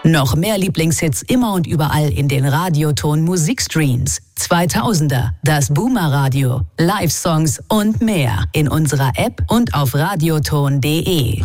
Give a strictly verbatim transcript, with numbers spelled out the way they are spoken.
Noch mehr Lieblingshits immer und überall in den Radioton Musikstreams. zweitausender, das Boomer Radio, Live-Songs und mehr in unserer App und auf radioton punkt de.